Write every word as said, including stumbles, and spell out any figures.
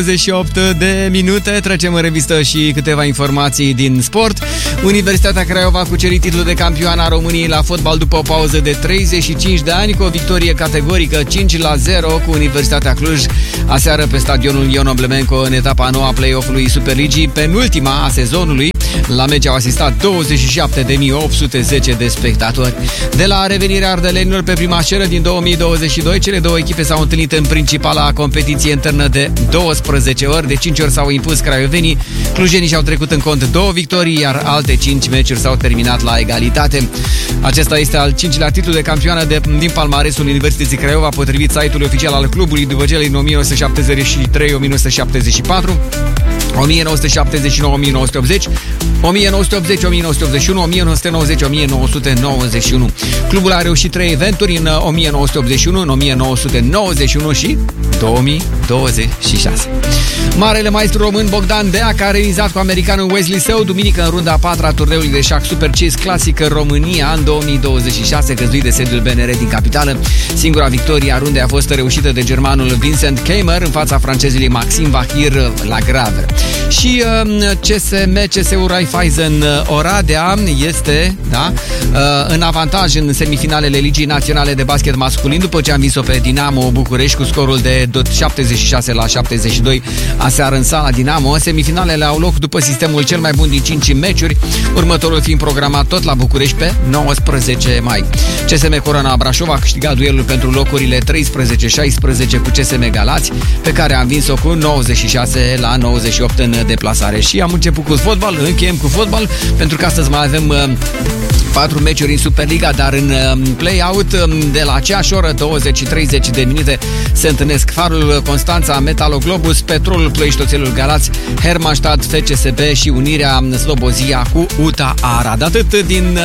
douăzeci și opt de minute, trecem în revistă și câteva informații din sport. Universitatea Craiova a cucerit titlul de campioan a României la fotbal după o pauză de treizeci și cinci de ani, cu o victorie categorică cinci la zero cu Universitatea Cluj aseară pe stadionul Ion Oblemenco în etapa nouă a play-off-ului Superligii, penultima a sezonului. La meci au asistat douăzeci și șapte de mii opt sute zece de spectatori. De la revenirea ardelenilor pe prima scenă din două mii douăzeci și doi, cele două echipe s-au întâlnit în principala competiție internă de douăsprezece ori. De cinci ori s-au impus craiovenii. Clujenii și-au trecut în cont două victorii, iar alte cinci meciuri s-au terminat la egalitate. Acesta este al cincilea titlu de campioană de, din palmaresul Universității Craiova, potrivit site-ului oficial al clubului, după cele din o mie nouă sute șaptezeci și trei - o mie nouă sute șaptezeci și patru, o mie nouă sute șaptezeci și nouă - o mie nouă sute optzeci, o mie nouă sute optzeci - o mie nouă sute optzeci și unu, o mie nouă sute nouăzeci - o mie nouă sute nouăzeci și unu. Clubul a reușit trei eventuri în o mie nouă sute optzeci și unu, în o mie nouă sute nouăzeci și unu și două mii douăzeci și șase. Marele maestru român Bogdan Dea, care a realizat cu americanul Wesley Seu duminică în runda a patra a turneului de șah Super Chase Clasic România în două mii douăzeci și șase, găzduit de sediul B N R din capitală. Singura victorie a rundei a fost reușită de germanul Vincent Keimer în fața francezului Maxim Vahir la Graver. Și uh, C S M C S U Raiffeisen Oradea este da, uh, în avantaj în semifinalele Ligii Naționale de Basket Masculin, după ce a învins-o pe Dinamo București cu scorul de șaptezeci și șase la șaptezeci și doi aseară în sala Dinamo. Semifinalele au loc după sistemul cel mai bun din cinci meciuri, următorul fiind programat tot la București pe nouăsprezece mai. C S M Corona Brașov a câștigat duelul pentru locurile treisprezece șaisprezece cu C S M Galați, pe care a învins-o cu nouăzeci și șase la nouăzeci și opt în deplasare. Și am început cu fotbal, încheiem cu fotbal, pentru că astăzi mai avem uh, patru meciuri în Superliga, dar în uh, play-out uh, de la aceeași oră, douăzeci și treizeci de minute, se întâlnesc Farul Constanța, Metaloglobus, Petrolul Ploiești, Oțelul Galați, Hermannstadt, F C S B și Unirea Slobozia cu U T A Arad. Atât din